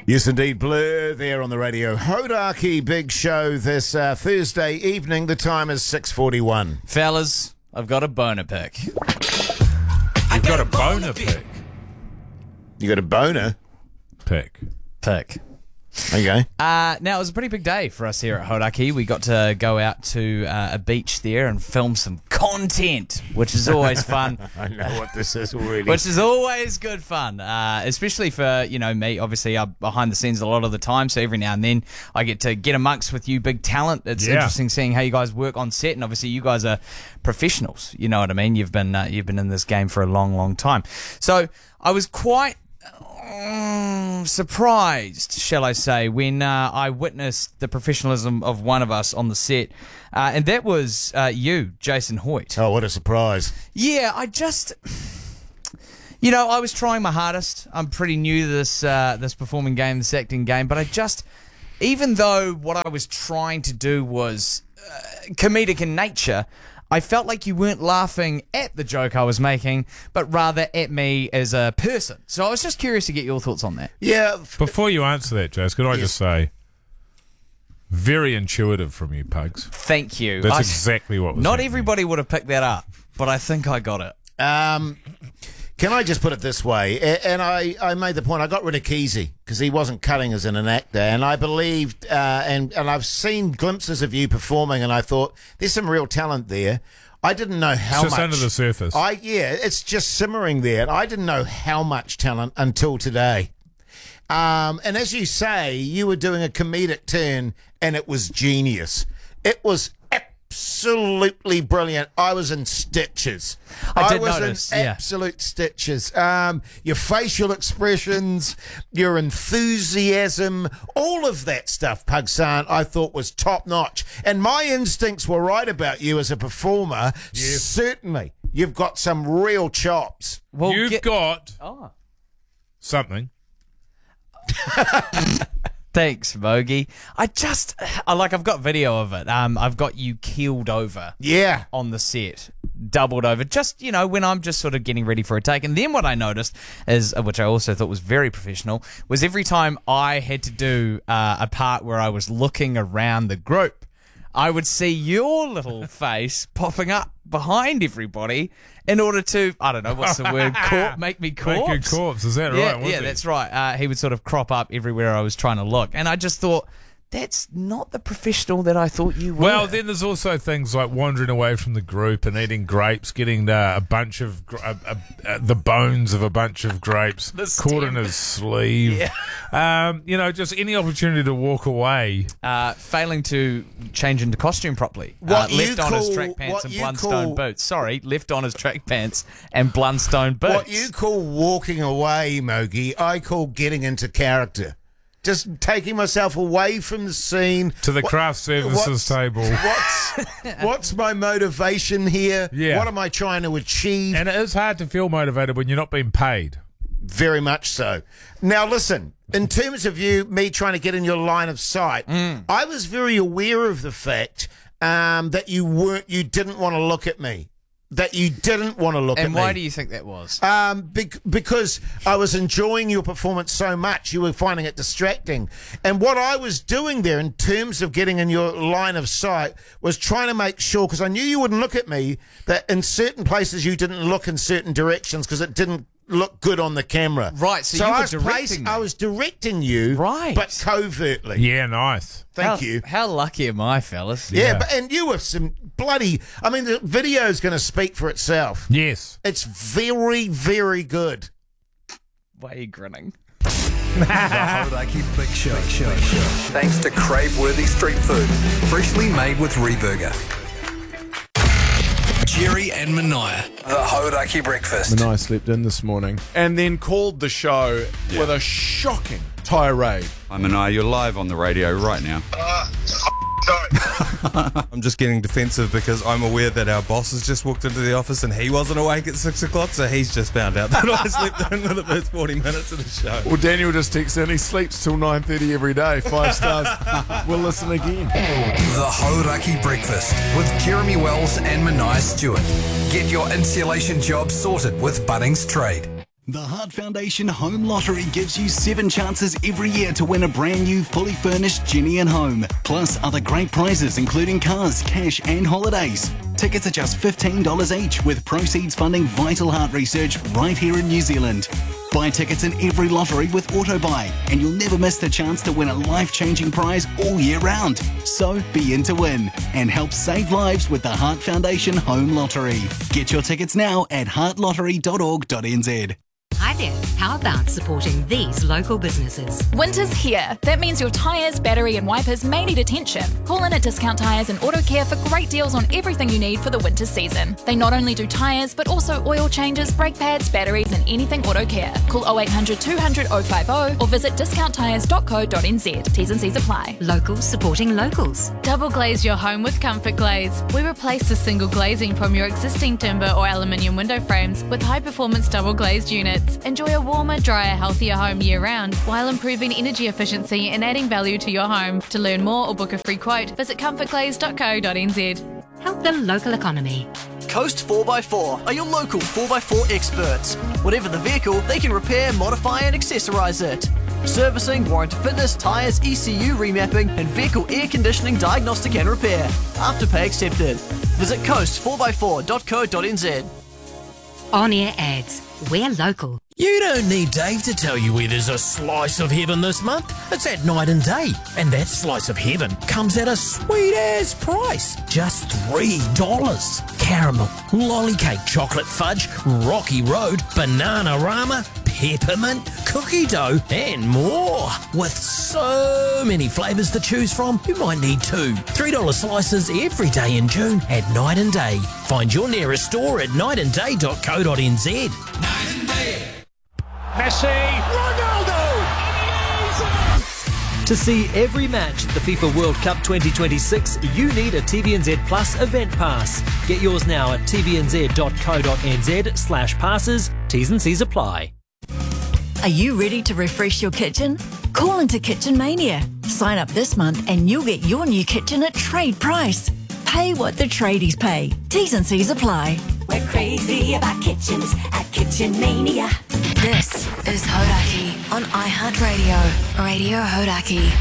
Yes, indeed. Blur there on the radio. Hodaki Big Show this Thursday evening. The time is 6:41. Fellas, I've got a boner pick. You've got a boner pick. You got a boner? Pick. Okay. Now, it was a pretty big day for us here at Hodaki. We got to go out to a beach there and film some content, which is always fun. I know what this is already. Which is always good fun, especially for, me. Obviously, I'm behind the scenes a lot of the time, so every now and then I get to get amongst with you big talent. It's interesting seeing how you guys work on set, and obviously you guys are professionals, you know what I mean? You've been in this game for a long, long time. So I was quite surprised, shall I say, when I witnessed the professionalism of one of us on the set, and that was you, Jason Hoyt. Oh, what a surprise. Yeah, I just... I was trying my hardest. I'm pretty new to this performing game, this acting game, but I just... Even though what I was trying to do was comedic in nature, I felt like you weren't laughing at the joke I was making, but rather at me as a person. So I was just curious to get your thoughts on that. Yeah. Before you answer that, Jace, could I just say, very intuitive from you, Pugs. Thank you. That's exactly what was Not happening. everybody would have picked that up, but I think I got it. Can I just put it this way? And I made the point, I got rid of Keezy because he wasn't cutting as an actor. And I believed, and I've seen glimpses of you performing, and I thought, there's some real talent there. I didn't know how It's just much. under the surface. It's just simmering there. And I didn't know how much talent until today. And as you say, you were doing a comedic turn, and it was genius. It was absolutely brilliant. I was in stitches. I was notice, in absolute stitches. Your facial expressions, your enthusiasm, all of that stuff, Pugsan, I thought was top notch. And my instincts were right about you as a performer. Yes. Certainly, you've got some real chops. Well, You've got something. Thanks, Mogi. I've got video of it. I've got you keeled over. Yeah. On the set. Doubled over. Just, when I'm just sort of getting ready for a take. And then what I noticed is, which I also thought was very professional, was every time I had to do a part where I was looking around the group, I would see your little face popping up behind everybody in order to, I don't know, what's the word, make me corpse? Make you corpse, is that right? Yeah, that's right. He would sort of crop up everywhere I was trying to look. And I just thought, that's not the professional that I thought you were. Well, then there's also things like wandering away from the group and eating grapes, getting a bunch of the bones of a bunch of grapes caught in his sleeve. Yeah. Just any opportunity to walk away. Failing to change into costume properly. Left on his track pants and Blundstone boots. Sorry, left on his track pants and Blundstone boots. What you call walking away, Mogi, I call getting into character. Just taking myself away from the scene. To the craft services table. What's my motivation here? Yeah. What am I trying to achieve? And it is hard to feel motivated when you're not being paid. Very much so. Now, listen, in terms of me trying to get in your line of sight, I was very aware of the fact that you didn't want to look at me. That you didn't want to look at me. And why do you think that was? Because I was enjoying your performance so much, you were finding it distracting. And what I was doing there in terms of getting in your line of sight was trying to make sure, because I knew you wouldn't look at me, that in certain places you didn't look in certain directions because it didn't look good on the camera. Right, so you were directing me. I was directing you, right, but covertly. Yeah, nice. Thank you. How lucky am I, fellas? Yeah, and you were some bloody... I mean, the video's going to speak for itself. Yes. It's very, very good. Why are you grinning? The Hodaki Big Show. Thanks to crave-worthy street food. Freshly made with Reburger. Jerry and Mania. The Hodaki Breakfast. Mania slept in this morning and then called the show with a shocking tirade. I'm Mania, you're live on the radio right now. Sorry. I'm just getting defensive because I'm aware that our boss has just walked into the office and he wasn't awake at 6 o'clock, so he's just found out that I slept in for the first 40 minutes of the show. Well, Daniel just texted in, he sleeps till 9:30 every day. 5 stars. We'll listen again. The Hodaki Breakfast with Jeremy Wells and Mania Stewart. Get your insulation job sorted with Bunnings Trade. The Heart Foundation Home Lottery gives you 7 chances every year to win a brand new, fully furnished Genie and Home. Plus other great prizes including cars, cash and holidays. Tickets are just $15 each, with proceeds funding vital heart research right here in New Zealand. Buy tickets in every lottery with AutoBuy, and you'll never miss the chance to win a life-changing prize all year round. So be in to win and help save lives with the Heart Foundation Home Lottery. Get your tickets now at heartlottery.org.nz. Hi there. How about supporting these local businesses? Winter's here. That means your tyres, battery and wipers may need attention. Call in at Discount Tyres and Auto Care for great deals on everything you need for the winter season. They not only do tyres, but also oil changes, brake pads, batteries and anything auto care. Call 0800 200 050 or visit discounttyres.co.nz. T's and C's apply. Locals supporting locals. Double glaze your home with Comfort Glaze. We replace the single glazing from your existing timber or aluminium window frames with high-performance double glazed units. Enjoy a warmer, drier, healthier home year-round while improving energy efficiency and adding value to your home. To learn more or book a free quote, visit comfortglaze.co.nz. Help the local economy. Coast 4x4 are your local 4x4 experts. Whatever the vehicle, they can repair, modify and accessorise it. Servicing, warranty fitness, tyres, ECU remapping and vehicle air conditioning diagnostic and repair. Afterpay accepted. Visit coast4x4.co.nz. On-air ads. We're local. You don't need Dave to tell you where there's a slice of heaven this month. It's at Night and Day. And that slice of heaven comes at a sweet-ass price. Just $3. Caramel, lolly cake, chocolate fudge, Rocky Road, Bananarama, peppermint, cookie dough, and more. With so many flavours to choose from, you might need 2 $3 slices every day in June at Night and Day. Find your nearest store at nightanday.co.nz. Night and Day. Messi, Ronaldo! To see every match at the FIFA World Cup 2026, you need a TVNZ Plus event pass. Get yours now at tvnz.co.nz/passes. T's and C's apply. Are you ready to refresh your kitchen? Call into Kitchen Mania. Sign up this month and you'll get your new kitchen at trade price. Pay what the tradies pay. T's and C's apply. We're crazy about kitchens at Kitchen Mania. This is Hodaki on iHeartRadio. Radio Hodaki.